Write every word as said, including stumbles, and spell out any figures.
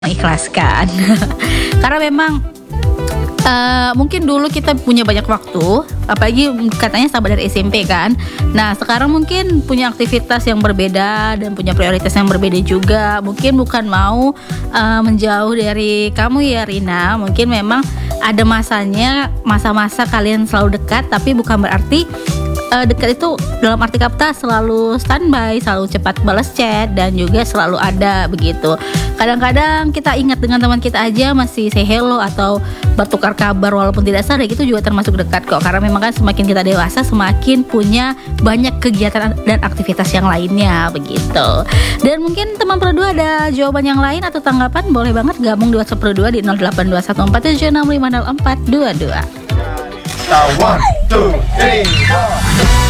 Mengikhlaskan. Karena memang uh, mungkin dulu kita punya banyak waktu, apalagi katanya sahabat dari S M P kan. Nah sekarang mungkin punya aktivitas yang berbeda dan punya prioritas yang berbeda juga. Mungkin bukan mau uh, menjauh dari kamu ya Rina. Mungkin memang ada masanya, masa-masa kalian selalu dekat, tapi bukan berarti Uh, dekat itu dalam arti kata selalu standby, selalu cepat balas chat, dan juga selalu ada begitu. Kadang-kadang kita ingat dengan teman kita aja masih say hello atau bertukar kabar walaupun tidak sadar, itu juga termasuk dekat kok. Karena memang kan semakin kita dewasa semakin punya banyak kegiatan dan aktivitas yang lainnya begitu. Dan mungkin teman Pro dua ada jawaban yang lain atau tanggapan, boleh banget gabung di WhatsApp Pro dua di nol delapan dua satu empat tujuh enam lima nol empat dua dua. One, two, three, four.